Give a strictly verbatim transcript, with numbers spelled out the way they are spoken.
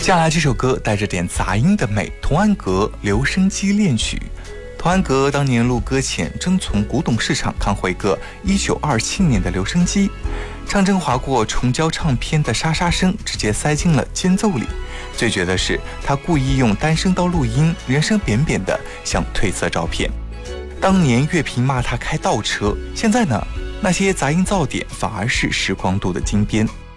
接下来这首歌带着点杂音的美，童安格留声机恋曲。童安格当年录歌前正从古董市场看回个一九二七年的留声机，唱针划过重胶唱片的沙沙声直接塞进了间奏里。最绝的是他故意用单声道录音，人声扁扁的像褪色照片。当年乐评骂他开倒车，现在呢，那些杂音噪点反而是时光度的金边。